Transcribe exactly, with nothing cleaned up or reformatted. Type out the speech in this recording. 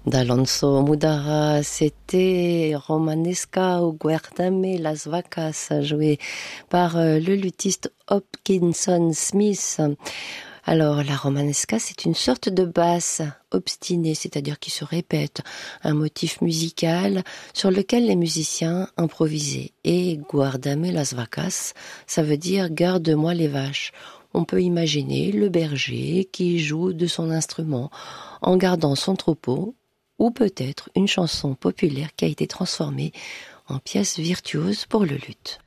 D'Alonso Mudara, c'était Romanesca ou Guardame las Vacas, joué par euh, le luthiste Hopkinson Smith. Alors, la romanesca, c'est une sorte de basse obstinée, c'est-à-dire qui se répète, un motif musical sur lequel les musiciens improvisaient. Et Guardame las Vacas, ça veut dire garde-moi les vaches. On peut imaginer le berger qui joue de son instrument en gardant son troupeau, ou peut-être une chanson populaire qui a été transformée en pièce virtuose pour le luth.